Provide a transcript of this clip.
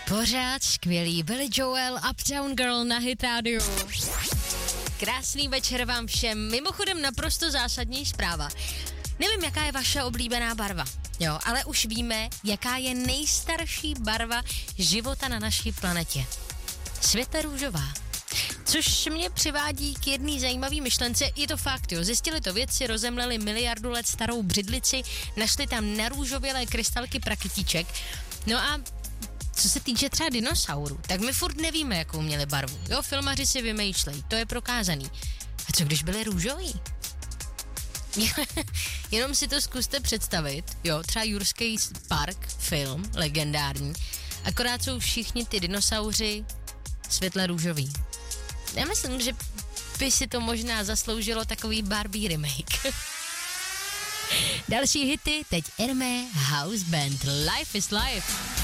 Pořád skvělý Billy Joel, Uptown Girl na Hit Radio. Krásný večer vám všem. Mimochodem naprosto zásadní zpráva. Nevím, jaká je vaše oblíbená barva, jo, ale už víme, jaká je nejstarší barva života na naší planetě. Světle růžová. Což mě přivádí k jedné zajímavé myšlence, je to fakt, jo, zjistili to vědci, rozemleli miliardu let starou břidlici, našli tam narůžovělé krystalky prakytíček, no a co se týče třeba dinosaurů, tak my furt nevíme, jakou měli barvu, jo, filmaři si vymýšlejí, to je prokázaný. A co když byli růžoví? Jenom si to zkuste představit, jo, třeba Jurský park, film, legendární, akorát jsou všichni ty dinosauři světle růžový. Já myslím, že by si to možná zasloužilo takový Barbie remake. Další hity, teď Hermé House Band, Life is Life.